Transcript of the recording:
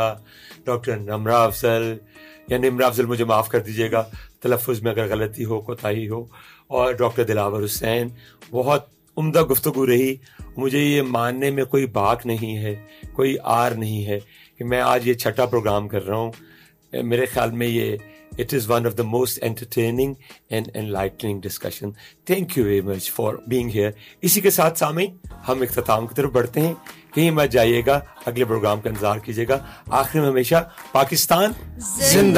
Doctor नम्रा अफजल या निम्रा अफजल, मुझे माफ़ कर दीजिएगा तलफ़ुज़ में अगर गलती हो, कोताही हो, और डॉक्टर दिलावर हुसैन। बहुत उम्दा गुफ्तगू रही। मुझे ये मानने में कोई बाक नहीं है, कोई आर नहीं है कि मैं आज ये छठा प्रोग्राम कर रहा हूँ। मेरे ख्याल में ये it is one of the most entertaining and enlightening discussion. Thank you very much for being here. इसी के साथ सामीन हम इख्तिताम की तरफ बढ़ते हैं। कहीं मत जाइएगा, अगले प्रोग्राम का इंतजार कीजिएगा। आखिर में हमेशा पाकिस्तान जिंदा।